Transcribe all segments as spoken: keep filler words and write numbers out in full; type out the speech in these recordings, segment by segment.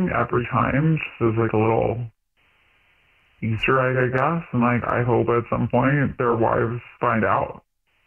cheating every time, just as like a little Easter egg, I guess. And like, I hope at some point their wives find out.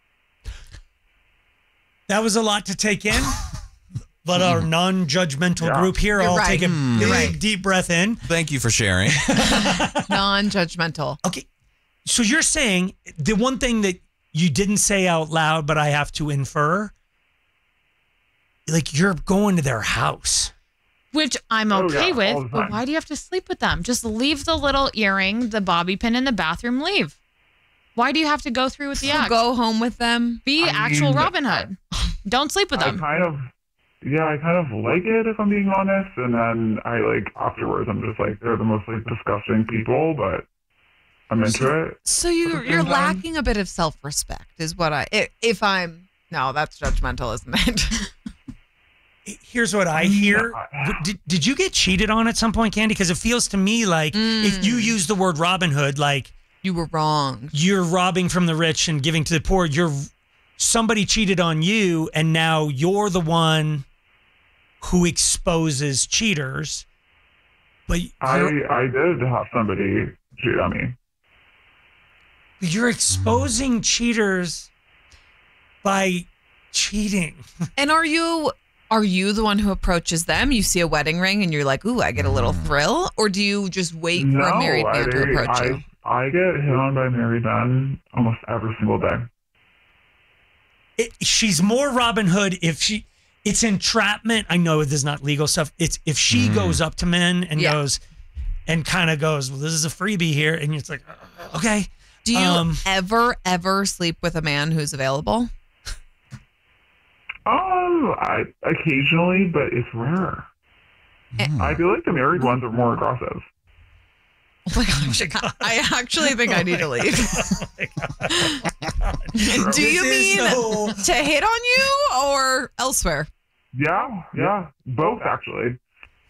That was a lot to take in. But our non-judgmental Yeah. group here, You're I'll right. take a Mm. big, You're right. deep breath in. Thank you for sharing. Non-judgmental. Okay. So you're saying the one thing that you didn't say out loud, but I have to infer, like you're going to their house. Which I'm Oh, okay yeah, all the with, but time. why do you have to sleep with them? Just leave the little earring, the bobby pin in the bathroom, leave. Why do you have to go through with the So act? go home with them. Be I actual mean, Robin Hood. Don't sleep with I them. kind of, yeah, I kind of like it if I'm being honest. And then I like afterwards, I'm just like, they're the most like disgusting people, but I'm into it. So you, At the you're same time- lacking a bit of self-respect is what I, i- if I'm, no, that's judgmental, isn't it? Here's what I hear. Did, did you get cheated on at some point, Candy? Because it feels to me like if you use the word Robin Hood, like You were wrong. you're robbing from the rich and giving to the poor. You're somebody cheated on you, and now you're the one who exposes cheaters. But I you're, I did have somebody cheat on me. you're exposing cheaters by cheating. And are you are you the one who approaches them? You see a wedding ring and you're like, ooh, I get a little thrill? Or do you just wait for No, a married I, man to approach I, you? I get hit on by married men almost every single day. It, she's more Robin Hood if she. It's entrapment. I know this is not legal stuff. It's if she goes up to men and Yeah. goes and kind of goes, well, this is a freebie here, and it's like, uh, okay. Do you Um, ever, ever sleep with a man who's available? Um, I occasionally, but it's rare. I feel like the married ones are more aggressive. Oh my gosh. I, I actually think I need to leave. Do you This is mean so- to hit on you or elsewhere? Yeah, yeah, both actually.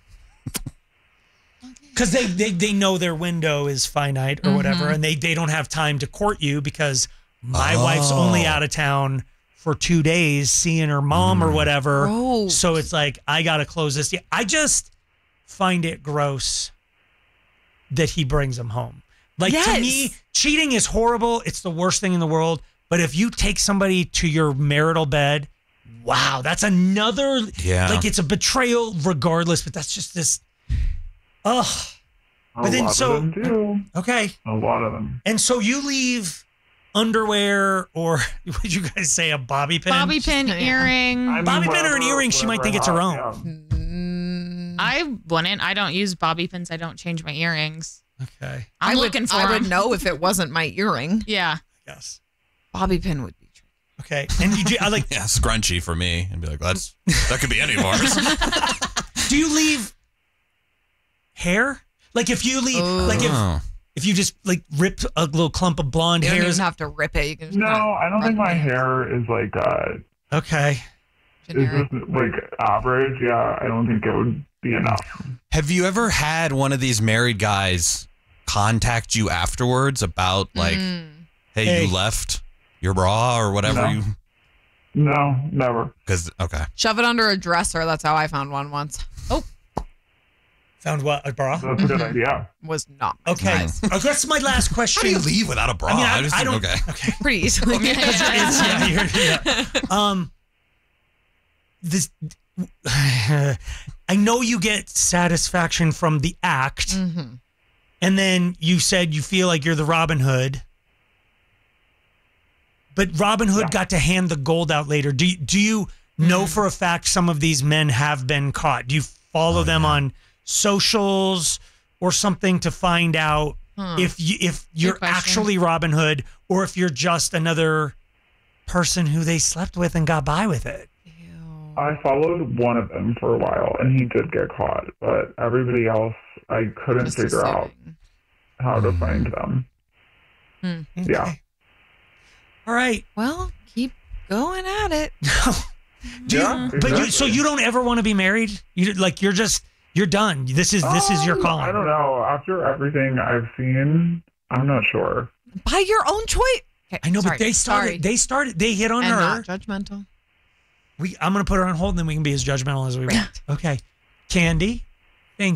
Because they, they they know their window is finite or whatever, and they, they don't have time to court you because my wife's only out of town for two days seeing her mom or whatever. Gross. So it's like, I got to close this. I just find it gross that he brings them home. Like to Yes. me, cheating is horrible. It's the worst thing in the world. But if you take somebody to your marital bed, wow, that's another, Yeah. like it's a betrayal regardless, but that's just this, ugh. A But then lot so- of them do. Okay. A lot of them. And so you leave underwear or what did you guys say, a bobby pin? Bobby pin, Yeah. earring. I mean, Bobby pin or an whatever- earring, she might whatever think it's I her have, own. yeah. Mm, I wouldn't. I don't use bobby pins. I don't change my earrings. Okay. I'm I would, looking for I would them. know if it wasn't my earring. Yeah. Yes. Bobby pin would be tricky. Okay. And you do, I like, Yeah, scrunchy for me. And be like, that's that could be any of ours. do you leave hair? Like if you leave, Oh. like if, Oh. if you just like rip a little clump of blonde You don't hairs. even have to rip it. You can just No, kind of I don't think my hair is like uh, Okay. generic. is just like average. Yeah, I don't think it would be enough. Have you ever had one of these married guys contact you afterwards about like, Mm. hey, Hey. you left your bra or whatever No. you? No, never. Because okay, Shove it under a dresser. That's how I found one once. Oh, Found what? A bra? That's a good idea. was not my Okay. size. Oh, that's my last how question. do you leave without a bra? I mean, I, just I think, don't. okay. Okay. Pretty easily. It's- yeah, you're- yeah. Um, this, I know you get satisfaction from the act, Mm-hmm. and then you said you feel like you're the Robin Hood, but Robin Hood Yeah. got to hand the gold out later. Do you, do you know for a fact some of these men have been caught? Do you follow them on socials or something to find out if you if you're question. actually Robin Hood or if you're just another person who they slept with and got by with it? I followed one of them for a while, and he did get caught. But everybody else, I couldn't Just figure out assuming. how to find them. Yeah. Okay. All right. Well, keep going at it. Do Yeah, you, but you, so exactly. you don't ever want to be married? You like you're just you're done. This is this is your Um, calling. I don't know. After everything I've seen, I'm not sure. By your own choice. Okay, I know, sorry, but they started. Sorry. They started. They hit on and her. not judgmental. We, I'm gonna put her on hold, and then we can be as judgmental as we want. Okay, Candy,